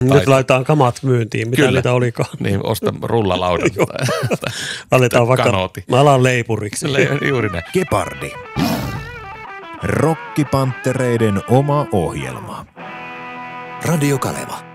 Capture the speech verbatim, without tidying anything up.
Nyt laitetaan kamat myyntiin, mitä Kyllä. niitä olikaan. Niin, osta rullalaudan tai, tai aletaan vaikka, kanooti. mä alan leipuriksi. Le, juuri näin. Gepardi. Rokkipanttereiden oma ohjelma. Radio Kaleva.